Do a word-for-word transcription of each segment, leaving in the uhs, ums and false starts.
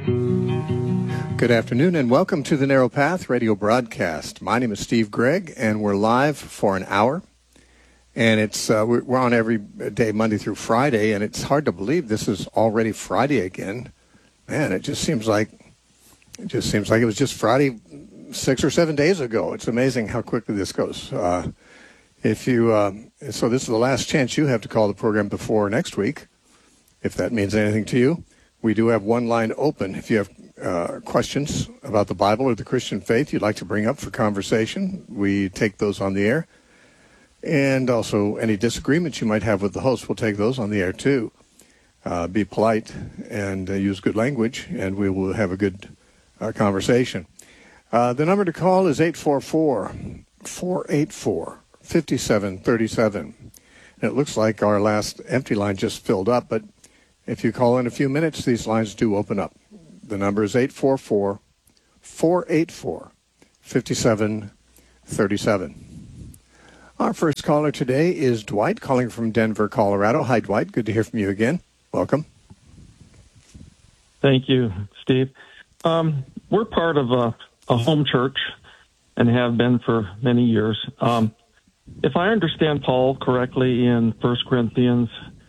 Good afternoon and welcome to the Narrow Path radio broadcast. My name is Steve Gregg and we're live for an hour. And it's uh, we're on every day, Monday through Friday, and it's hard to believe this is already Friday again. Man, it just seems like it just seems like it was just Friday six or seven days ago. It's amazing how quickly this goes. Uh, if you uh, so this is the last chance you have to call the program before next week, if that means anything to you. We do have one line open. If you have uh, questions about the Bible or the Christian faith you'd like to bring up for conversation, we take those on the air. And also any disagreements you might have with the host, we'll take those on the air too. Uh, be polite and uh, use good language, and we will have a good uh, conversation. Uh, the number to call is eight four four, four eight four, five seven three seven. And it looks like our last empty line just filled up, but if you call in a few minutes, these lines do open up. The number is eight four four, four eight four, five seven three seven. Our first caller today is Dwight, calling from Denver, Colorado. Hi, Dwight. Good to hear from you again. Welcome. Thank you, Steve. Um, we're part of a, a home church and have been for many years. Um, if I understand Paul correctly in First Corinthians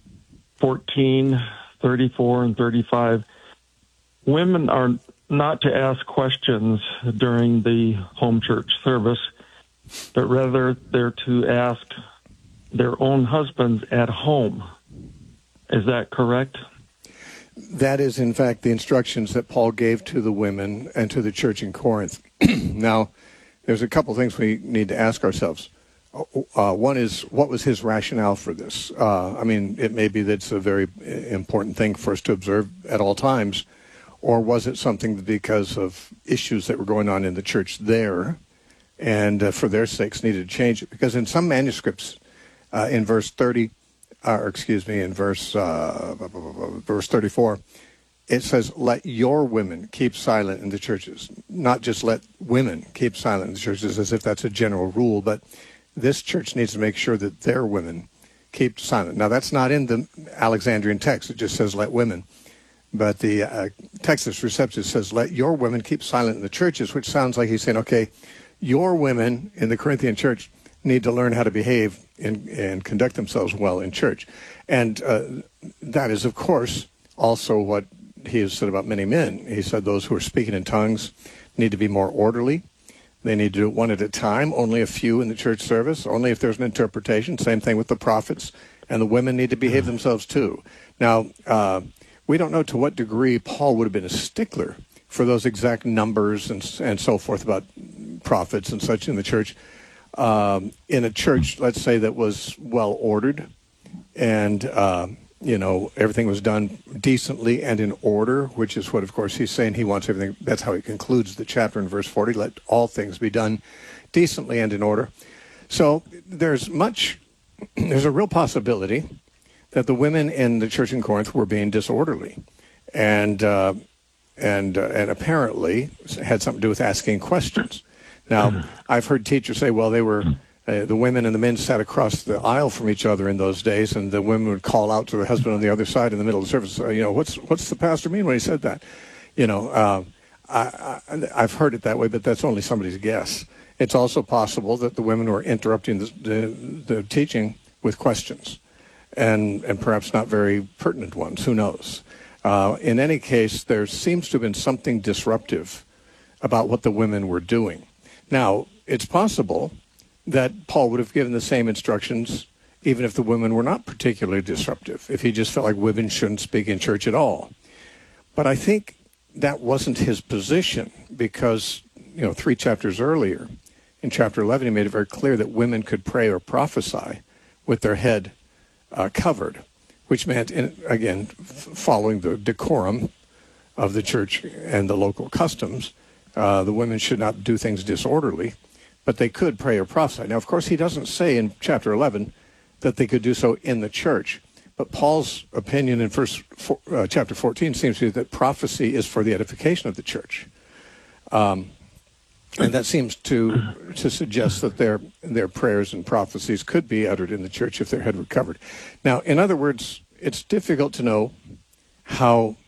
fourteen, thirty-four, and thirty-five, women are not to ask questions during the home church service, but rather they're to ask their own husbands at home. Is that correct? That is, in fact, the instructions that Paul gave to the women and to the church in Corinth. Now, there's a couple things we need to ask ourselves. Uh, one is, what was his rationale for this? Uh, I mean, it may be that it's a very important thing for us to observe at all times, or was it something because of issues that were going on in the church there, and uh, for their sakes needed to change it? Because in some manuscripts, uh, in verse thirty, uh, or excuse me, in verse uh, verse thirty-four, it says, "Let your women keep silent in the churches." Not just let women keep silent in the churches, as if that's a general rule, but this church needs to make sure that their women keep silent. Now, that's not in the Alexandrian text. It just says, let women. But the uh, Textus Receptus says, let your women keep silent in the churches, which sounds like he's saying, okay, your women in the Corinthian church need to learn how to behave and, and conduct themselves well in church. And uh, that is, of course, also what he has said about many men. He said those who are speaking in tongues need to be more orderly. They need to do it one at a time, only a few in the church service, only if there's an interpretation. Same thing with the prophets. And the women need to behave themselves too. Now, uh, we don't know to what degree Paul would have been a stickler for those exact numbers and, and so forth about prophets and such in the church. Um, in a church, let's say, that was well-ordered and, uh, you know, everything was done decently and in order, which is what, of course, he's saying he wants everything. That's how he concludes the chapter in verse forty, let all things be done decently and in order. So there's much, there's a real possibility that the women in the church in Corinth were being disorderly and, uh, and, uh, and apparently had something to do with asking questions. Now, I've heard teachers say, well, they were... Uh, the women and the men sat across the aisle from each other in those days, and the women would call out to their husband on the other side in the middle of the service, uh, you know, what's what's the pastor mean when he said that? You know, uh, I, I, I've heard it that way, but that's only somebody's guess. It's also possible that the women were interrupting the, the, the teaching with questions, and, and perhaps not very pertinent ones. Who knows? Uh, in any case, there seems to have been something disruptive about what the women were doing. Now, it's possible that Paul would have given the same instructions even if the women were not particularly disruptive, if he just felt like women shouldn't speak in church at all. But I think that wasn't his position because, you know, three chapters earlier, in chapter eleven, he made it very clear that women could pray or prophesy with their head uh, covered, which meant, in, again, f- following the decorum of the church and the local customs, uh, the women should not do things disorderly, but they could pray or prophesy. Now, of course, he doesn't say in chapter eleven that they could do so in the church. But Paul's opinion in first four, uh, chapter fourteen seems to be that prophecy is for the edification of the church. Um, and that seems to to suggest that their their prayers and prophecies could be uttered in the church if their head were covered. Now, in other words, it's difficult to know how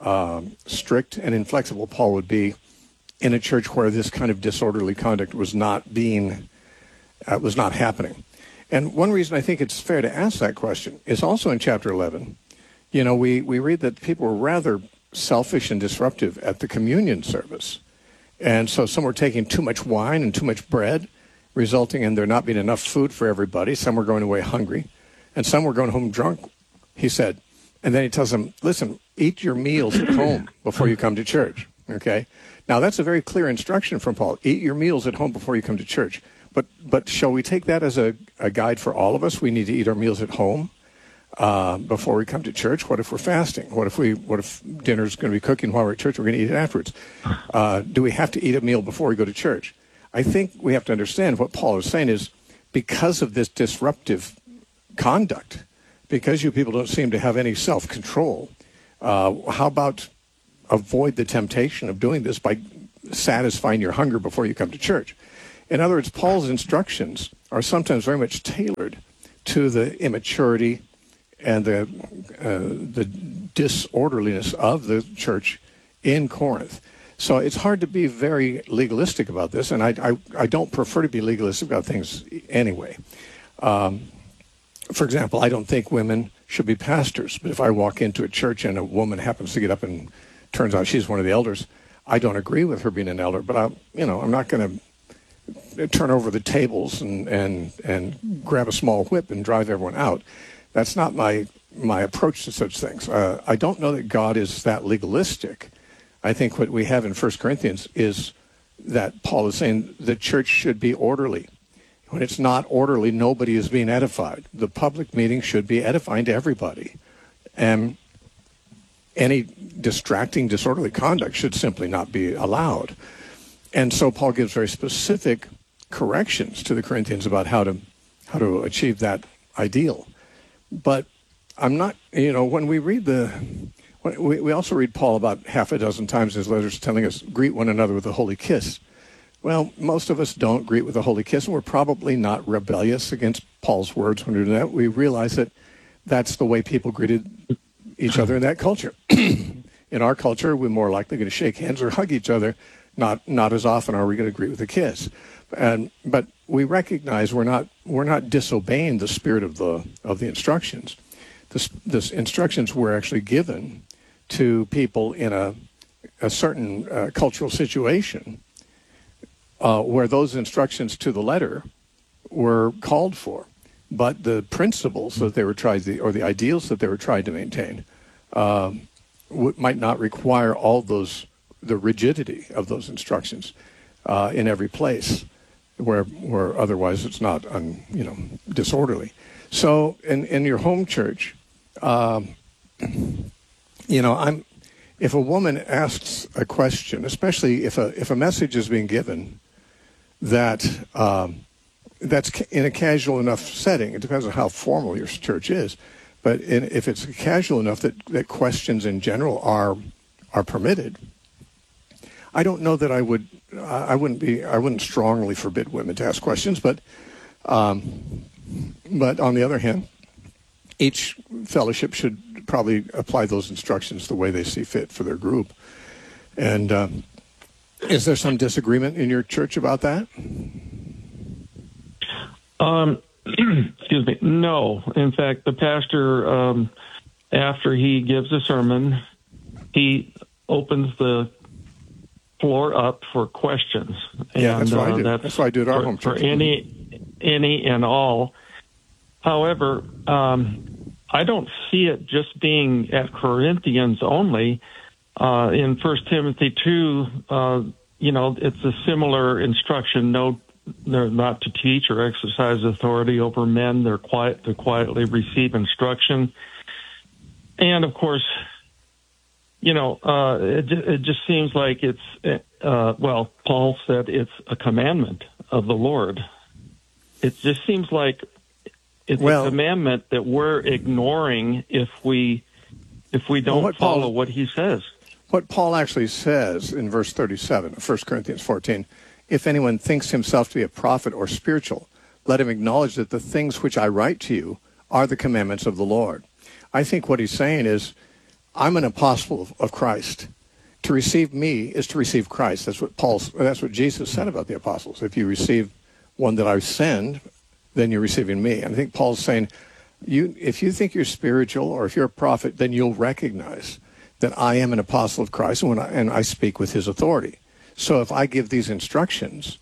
um, strict and inflexible Paul would be in a church where this kind of disorderly conduct was not being, uh, was not happening. And one reason I think it's fair to ask that question is also in chapter eleven. You know, we, we read that people were rather selfish and disruptive at the communion service. And so some were taking too much wine and too much bread, resulting in there not being enough food for everybody. Some were going away hungry, and some were going home drunk, he said. And then he tells them, listen, eat your meals at home before you come to church, okay? Now, that's a very clear instruction from Paul. Eat your meals at home before you come to church. But but shall we take that as a, a guide for all of us? We need to eat our meals at home uh, before we come to church. What if we're fasting? What if we? What if dinner's going to be cooking while we're at church? We're going to eat it afterwards. Uh, do we have to eat a meal before we go to church? I think we have to understand what Paul is saying is because of this disruptive conduct, because you people don't seem to have any self-control, uh, how about avoid the temptation of doing this by satisfying your hunger before you come to church? In other words, Paul's instructions are sometimes very much tailored to the immaturity and the uh, the disorderliness of the church in Corinth. So it's hard to be very legalistic about this, and I, I, I don't prefer to be legalistic about things anyway. Um, for example, I don't think women should be pastors, but if I walk into a church and a woman happens to get up and turns out she's one of the elders, I don't agree with her being an elder, but I, you know, I'm not going to turn over the tables and, and, and grab a small whip and drive everyone out. That's not my my approach to such things. Uh, I don't know that God is that legalistic. I think what we have in First Corinthians is that Paul is saying the church should be orderly. When it's not orderly, nobody is being edified. The public meeting should be edifying to everybody. And any distracting, disorderly conduct should simply not be allowed. And so Paul gives very specific corrections to the Corinthians about how to how to achieve that ideal. But I'm not, you know, when we read the, when we, we also read Paul about half a dozen times in his letters telling us, greet one another with a holy kiss. Well, most of us don't greet with a holy kiss, and we're probably not rebellious against Paul's words when we do that. We realize that that's the way people greeted each other in that culture. In our culture, we're more likely going to shake hands or hug each other. Not not as often are we going to agree with a kiss, and but we recognize we're not we're not disobeying the spirit of the of the instructions. This this instructions were actually given to people in a a certain uh, cultural situation uh, where those instructions to the letter were called for, but the principles that they were trying to, or the ideals that they were trying to maintain um, w- might not require all those. The rigidity of those instructions uh, in every place where where otherwise it's not un, you know disorderly. So in, in your home church, um, you know, I'm if a woman asks a question, especially if a if a message is being given that um, that's ca- in a casual enough setting, it depends on how formal your church is, but in, if it's casual enough that, that questions in general are are permitted, I don't know that I would. I wouldn't be. I wouldn't strongly forbid women to ask questions, but, um, but on the other hand, each fellowship should probably apply those instructions the way they see fit for their group. And um, is there some disagreement in your church about that? Um, excuse me. No. In fact, the pastor, um, after he gives a sermon, he opens the floor up for questions. Yeah, and, that's what uh, I do. That's, that's what I do at our for, home for church. any, any and all. However, um, I don't see it just being at Corinthians only. Uh, in First Timothy two, uh, you know, it's a similar instruction. No, they're not to teach or exercise authority over men. They're quiet to quietly receive instruction. And of course, you know, uh, it, it just seems like it's, uh, well, Paul said it's a commandment of the Lord. It just seems like it's well, a commandment that we're ignoring if we if we don't well, what follow Paul, what he says. What Paul actually says in verse thirty-seven of First Corinthians fourteen, if anyone thinks himself to be a prophet or spiritual, let him acknowledge that the things which I write to you are the commandments of the Lord. I think what he's saying is, I'm an apostle of, of Christ. To receive me is to receive Christ. That's what Paul, that's what Jesus said about the apostles. If you receive one that I send, then you're receiving me. And I think Paul's saying, you, if you think you're spiritual or if you're a prophet, then you'll recognize that I am an apostle of Christ and, when I, and I speak with his authority. So if I give these instructions,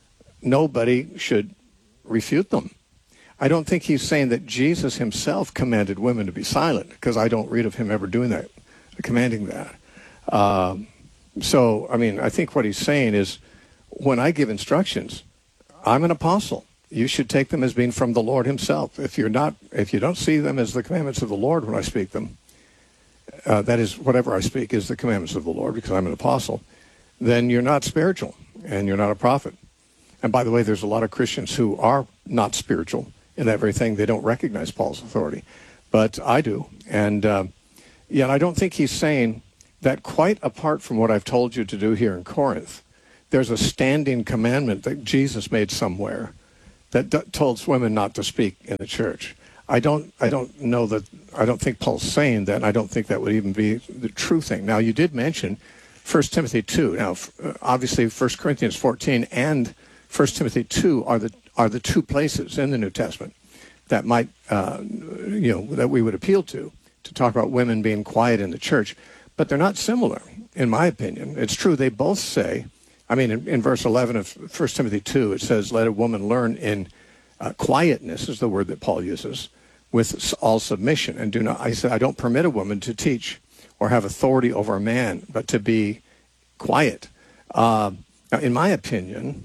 nobody should refute them. I don't think he's saying that Jesus himself commanded women to be silent, because I don't read of him ever doing that, commanding that. Um, so, I mean, I think what he's saying is, when I give instructions, I'm an apostle. You should take them as being from the Lord himself. If you're not, if you don't see them as the commandments of the Lord when I speak them, uh, that is, whatever I speak is the commandments of the Lord, because I'm an apostle, then you're not spiritual and you're not a prophet. And by the way, there's a lot of Christians who are not spiritual in that very thing. They don't recognize Paul's authority, but I do. And uh, yet I don't think he's saying that, quite apart from what I've told you to do here in Corinth, there's a standing commandment that Jesus made somewhere that d- told women not to speak in the church. I don't, I don't know that, I don't think Paul's saying that, and I don't think that would even be the true thing. Now, you did mention First Timothy two. Now, obviously, First Corinthians fourteen and First Timothy two are the are the two places in the New Testament that might, uh, you know, that we would appeal to, to talk about women being quiet in the church. But they're not similar, in my opinion. It's true, they both say, I mean, in, in verse eleven of First Timothy two, it says, let a woman learn in uh, quietness, is the word that Paul uses, with all submission. And do not, I said, I don't permit a woman to teach or have authority over a man, but to be quiet. Uh, now, in my opinion,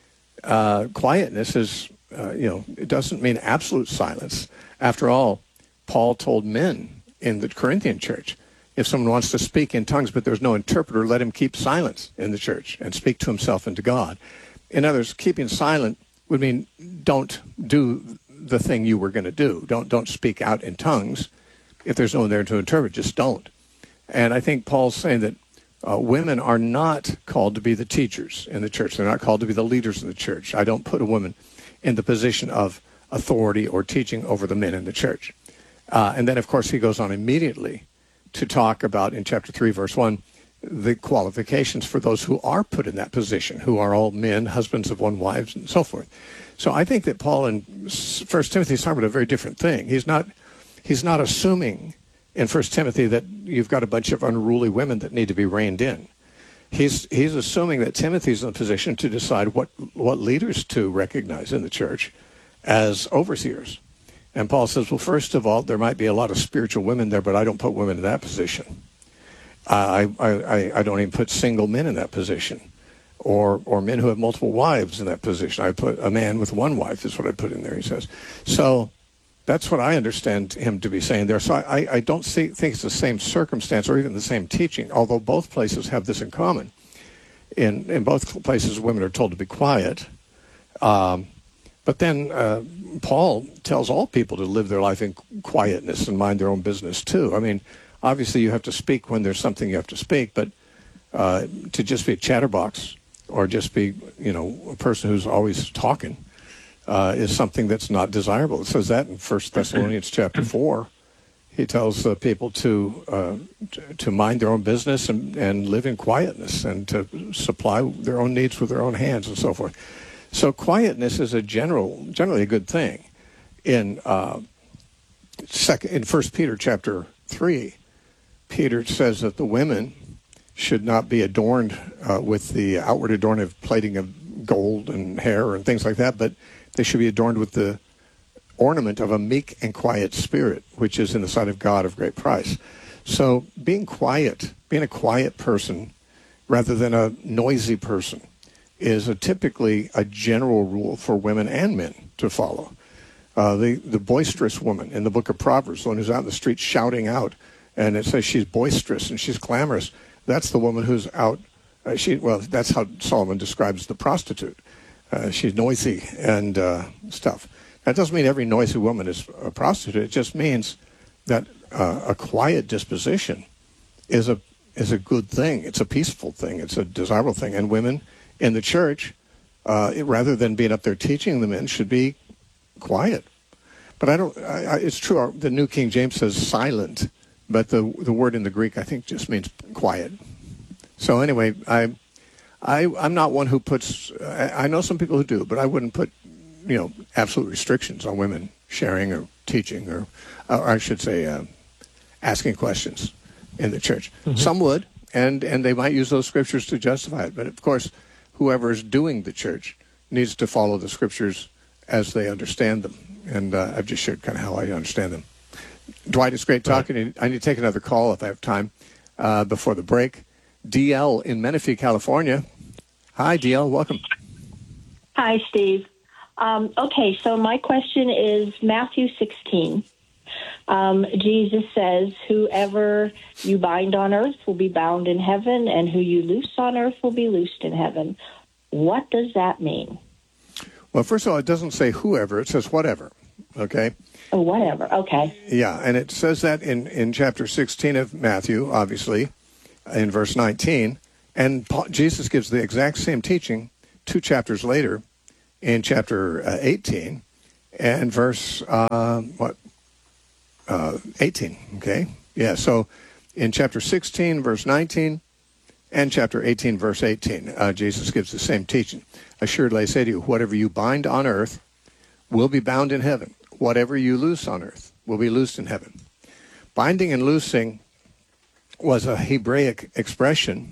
uh, quietness is, uh, you know, it doesn't mean absolute silence. After all, Paul told men in the Corinthian church, if someone wants to speak in tongues but there's no interpreter, let him keep silence in the church and speak to himself and to God. In other words, keeping silent would mean don't do the thing you were going to do. Don't don't speak out in tongues. If there's no one there to interpret, just don't. And I think Paul's saying that uh, women are not called to be the teachers in the church. They're not called to be the leaders in the church. I don't put a woman in the position of authority or teaching over the men in the church. Uh, and then, of course, he goes on immediately to talk about, in chapter three, verse one, the qualifications for those who are put in that position, who are all men, husbands of one wives, and so forth. So I think that Paul in First Timothy is talking about a very different thing. He's not, he's not assuming in First Timothy that you've got a bunch of unruly women that need to be reined in. He's he's assuming that Timothy's in a position to decide what, what leaders to recognize in the church as overseers. And Paul says, well, first of all, there might be a lot of spiritual women there, but I don't put women in that position. I, I, I don't even put single men in that position, or or men who have multiple wives in that position. I put a man with one wife is what I put in there, he says. So that's what I understand him to be saying there. So I, I don't see, think it's the same circumstance or even the same teaching, although both places have this in common. In, in both places, women are told to be quiet. Um, but then uh, Paul tells all people to live their life in quietness and mind their own business too. I mean, obviously you have to speak when there's something you have to speak, but uh, to just be a chatterbox or just be, you know, a person who's always talking uh, is something that's not desirable. It says that in First Thessalonians chapter four. He tells uh, people to, uh, to to mind their own business and, and live in quietness and to supply their own needs with their own hands and so forth. So quietness is a general, generally a good thing. In uh, second, in First Peter chapter three, Peter says that the women should not be adorned uh, with the outward adornment of plating of gold and hair and things like that, but they should be adorned with the ornament of a meek and quiet spirit, which is in the sight of God of great price. So being quiet, being a quiet person rather than a noisy person is a typically a general rule for women and men to follow. Uh, the, the boisterous woman in the book of Proverbs, the one who's out in the street shouting out, and it says she's boisterous and she's clamorous, that's the woman who's out. Uh, she well, that's how Solomon describes the prostitute. Uh, she's noisy and uh, stuff. That doesn't mean every noisy woman is a prostitute. It just means that uh, a quiet disposition is a is a good thing. It's a peaceful thing. It's a desirable thing. And women in the church, uh, it, rather than being up there teaching the men, should be quiet. But I don't. I, I, it's true. Our, the New King James says silent but the the word in the Greek, I think, just means quiet. So anyway, I, I, I'm not one who puts, I, I know some people who do, but I wouldn't put, you know, absolute restrictions on women sharing or teaching or, or I should say, uh, asking questions in the church. Mm-hmm. Some would, and, and they might use those scriptures to justify it. But of course, whoever is doing the church needs to follow the scriptures as they understand them. And uh, I've just shared kind of how I understand them. Dwight, it's great talking to you. I need to take another call if I have time uh, before the break. D L in Menifee, California. Hi, D L. Welcome. Hi, Steve. Um, okay, so my question is Matthew sixteen. Um, Jesus says, whoever you bind on earth will be bound in heaven, and who you loose on earth will be loosed in heaven. What does that mean? Well, first of all, it doesn't say whoever. It says whatever, okay? Oh, whatever. Okay. Yeah, and it says that in, in chapter sixteen of Matthew, obviously, in verse nineteen, and Paul, Jesus gives the exact same teaching two chapters later in chapter uh, eighteen and verse, uh, what, uh, eighteen, okay? Yeah, so in chapter sixteen, verse nineteen, and chapter eighteen, verse eighteen, uh, Jesus gives the same teaching. Assuredly, I say to you, whatever you bind on earth will be bound in heaven. Whatever you loose on earth will be loosed in heaven. Binding and loosing was a Hebraic expression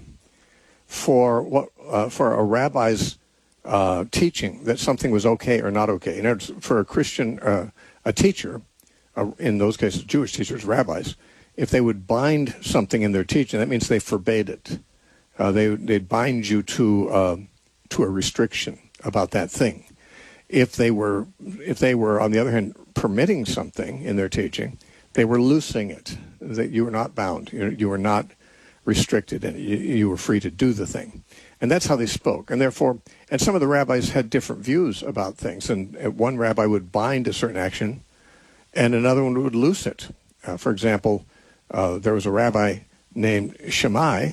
for what uh, for a rabbi's uh, teaching that something was okay or not okay. In other words, for a Christian, uh, a teacher, uh, in those cases Jewish teachers, rabbis, if they would bind something in their teaching, that means they forbade it. Uh, they they'd bind you to uh, to a restriction about that thing. If they were if they were on the other hand permitting something in their teaching, they were loosing it. That you were not bound. You, you were not restricted, and you, you were free to do the thing. And that's how they spoke. And therefore, and some of the rabbis had different views about things. And one rabbi would bind a certain action, and another one would loose it. Uh, for example, uh, there was a rabbi named Shammai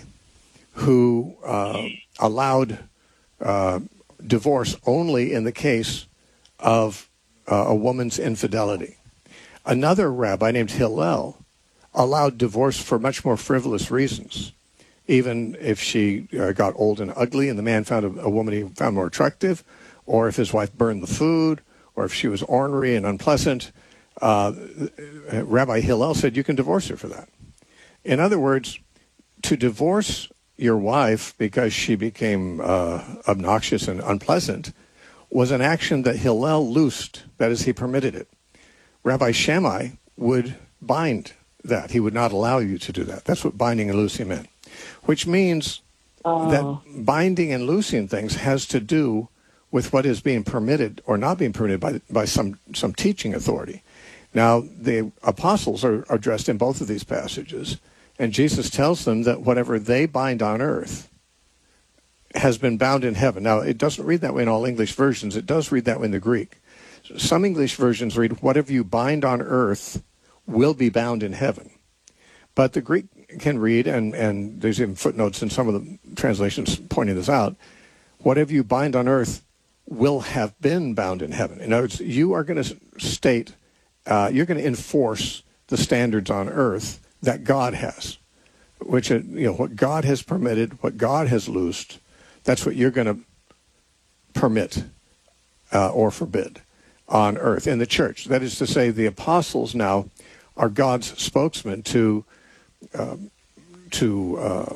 who uh, allowed uh, divorce only in the case of uh, a woman's infidelity. Another rabbi named Hillel allowed divorce for much more frivolous reasons, even if she uh, got old and ugly and the man found a, a woman he found more attractive, or if his wife burned the food, or if she was ornery and unpleasant. Uh, Rabbi Hillel said you can divorce her for that. In other words, to divorce your wife because she became uh, obnoxious and unpleasant was an action that Hillel loosed, that is, he permitted it. Rabbi Shammai would bind that. He would not allow you to do that. That's what binding and loosing meant, which means oh. that binding and loosing things has to do with what is being permitted or not being permitted by by some, some teaching authority. Now, the apostles are addressed in both of these passages, and Jesus tells them that whatever they bind on earth has been bound in heaven. Now, it doesn't read that way in all English versions. It does read that way in the Greek. Some English versions read, whatever you bind on earth will be bound in heaven. But the Greek can read, and, and there's even footnotes in some of the translations pointing this out, whatever you bind on earth will have been bound in heaven. In other words, you are going to state, uh, you're going to enforce the standards on earth that God has, which, you know, what God has permitted, what God has loosed, that's what you're going to permit uh, or forbid on earth in the church. That is to say, the apostles now are God's spokesman to uh, to uh,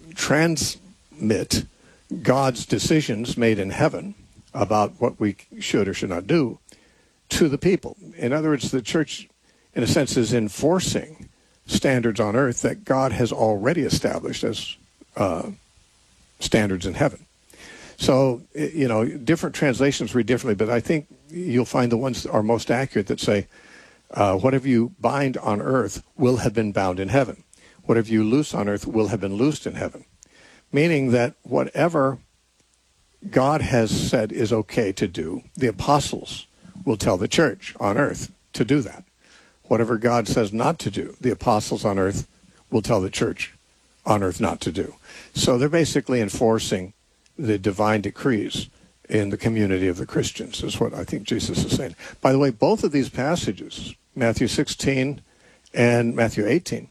transmit God's decisions made in heaven about what we should or should not do to the people. In other words, the church, in a sense, is enforcing standards on earth that God has already established as uh, standards in heaven. So, you know, different translations read differently, but I think you'll find the ones that are most accurate that say, uh, whatever you bind on earth will have been bound in heaven. Whatever you loose on earth will have been loosed in heaven. Meaning that whatever God has said is okay to do, the apostles will tell the church on earth to do that. Whatever God says not to do, the apostles on earth will tell the church on earth not to do. So they're basically enforcing the divine decrees in the community of the Christians, is what I think Jesus is saying. By the way, both of these passages, Matthew sixteen and Matthew eighteen,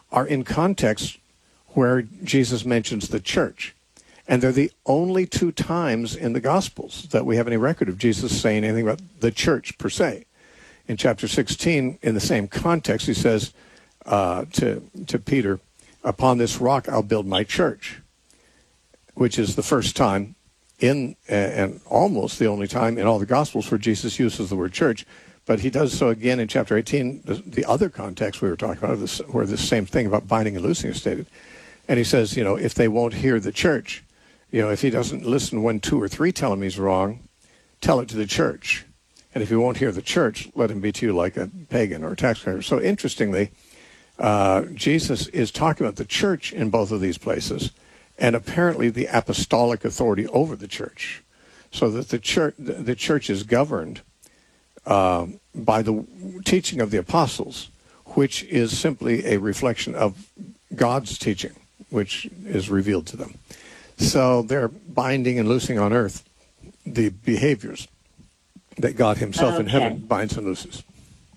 are in contexts where Jesus mentions the church. And they're the only two times in the Gospels that we have any record of Jesus saying anything about the church per se. In chapter sixteen, in the same context, he says uh, to, to Peter, upon this rock I'll build my church, which is the first time in, and almost the only time in all the Gospels where Jesus uses the word church. But he does so again in chapter eighteen, the, the other context we were talking about, this, where this same thing about binding and loosing is stated. And he says, you know, if they won't hear the church, you know, if he doesn't listen when two or three tell him he's wrong, tell it to the church. And if he won't hear the church, let him be to you like a pagan or a tax collector. So interestingly, uh, Jesus is talking about the church in both of these places, and apparently the apostolic authority over the church, so that the church, the church is governed uh, by the teaching of the apostles, which is simply a reflection of God's teaching, which is revealed to them. So they're binding and loosing on earth the behaviors that God himself Okay. in heaven binds and looses.